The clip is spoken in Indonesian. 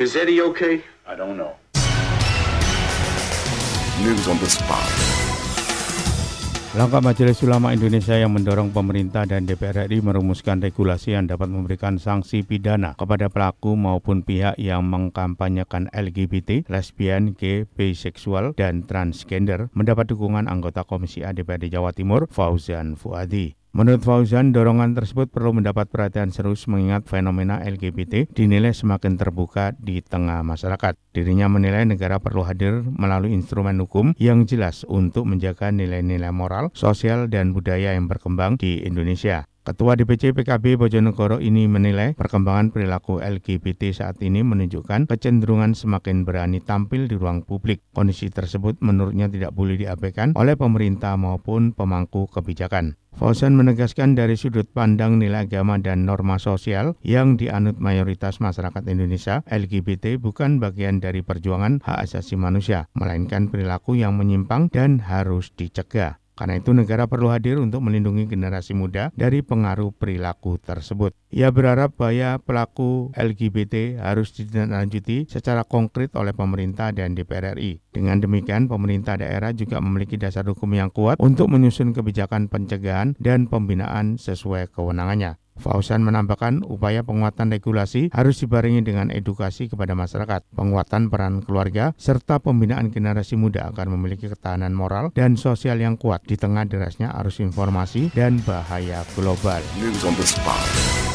Is Eddie okay? I don't know. News on the spot. Langkah Majelis Ulama Indonesia yang mendorong pemerintah dan DPR RI merumuskan regulasi yang dapat memberikan sanksi pidana kepada pelaku maupun pihak yang mengkampanyekan LGBT, lesbian, gay, biseksual, dan transgender mendapat dukungan anggota Komisi A DPRD Jawa Timur, Fauzan Fuadi. Menurut Fauzan, dorongan tersebut perlu mendapat perhatian serius mengingat fenomena LGBT dinilai semakin terbuka di tengah masyarakat. Dirinya menilai negara perlu hadir melalui instrumen hukum yang jelas untuk menjaga nilai-nilai moral, sosial, dan budaya yang berkembang di Indonesia. Ketua DPC PKB Bojonegoro ini menilai perkembangan perilaku LGBT saat ini menunjukkan kecenderungan semakin berani tampil di ruang publik. Kondisi tersebut menurutnya tidak boleh diabaikan oleh pemerintah maupun pemangku kebijakan. Fauzan menegaskan dari sudut pandang nilai agama dan norma sosial yang dianut mayoritas masyarakat Indonesia, LGBT bukan bagian dari perjuangan hak asasi manusia, melainkan perilaku yang menyimpang dan harus dicegah. Karena itu negara perlu hadir untuk melindungi generasi muda dari pengaruh perilaku tersebut. Ia berharap bahaya pelaku LGBT harus ditindaklanjuti secara konkret oleh pemerintah dan DPR RI. Dengan demikian, pemerintah daerah juga memiliki dasar hukum yang kuat untuk menyusun kebijakan pencegahan dan pembinaan sesuai kewenangannya. Fauzan menambahkan upaya penguatan regulasi harus dibarengi dengan edukasi kepada masyarakat, penguatan peran keluarga, serta pembinaan generasi muda agar memiliki ketahanan moral dan sosial yang kuat di tengah derasnya arus informasi dan bahaya global. News on the spot.